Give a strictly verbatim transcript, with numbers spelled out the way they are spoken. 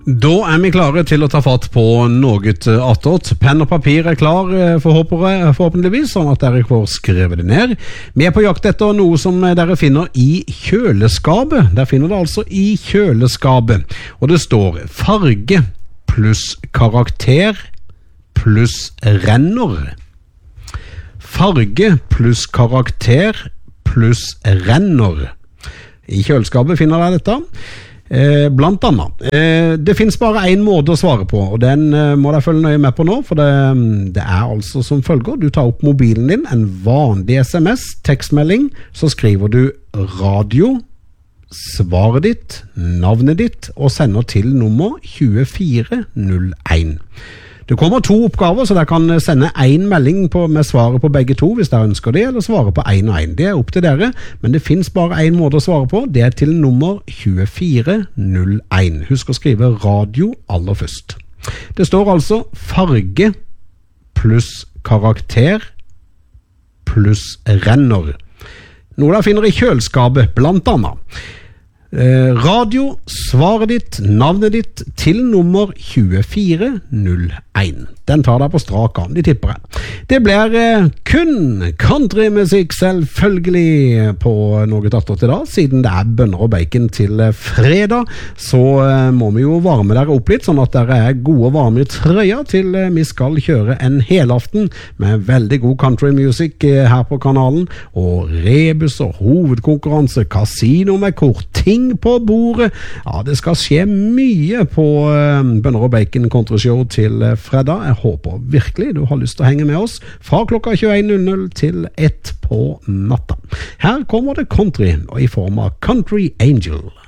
Da er vi klare til å ta fatt på noe attåt. Penn og papir er klar, forhåpentligvis, sånn at dere får skrevet det ned. Vi er på jakt etter noe som dere finner i kjøleskapet. Der finner det altså i kjøleskapet. Og det står farge pluss karakter pluss renner. Farge pluss karakter pluss renner. I kjøleskapet finner dere dette. Eh, blant annet eh, det finnes bare en måte å svare på, og den eh, må dere følge nøye med på nå, for det, det er altså som følger. Du tar opp mobilen din, en vanlig sms, tekstmelding, så skriver du radio, svaret ditt, navnet ditt, og sender til nummer tjuefire null en. Det kommer to oppgaver, så dere kan sende en melding på, med svaret på begge to hvis dere ønsker det, eller svare på en og en. Det er opp til dere, men det finnes bare en måte å svare på. Det er til nummer tjuefire null en. Husk å skrive radio aller først. Det står altså farge pluss karakter pluss renner. Noe dere finner i kjøleskapet, blant annet. Eh, radio, svaret ditt, navnet ditt til nummer tjuefire null en. Den tar deg på strak arm, de tipper jeg. Det blir eh, kun countrymusikk selvfølgelig på noe attåt i dag, siden det er bønner og bacon til eh, fredag, så eh, må vi jo varme dere opp litt, sånn at dere er gode og varme i trøya til eh, vi skal kjøre en helaften med veldig god countrymusikk eh, her på kanalen, og rebus og hovedkonkurranse, kasino med kort, ting på bordet. Ja, det skal skje mye på uh, Bønner og Bacon Countryshow til uh, fredag. Jeg håper virkelig du har lyst til å henge med oss fra klokka tjueen null null til ett på natta. Her kommer det country, og i form av Country Angel.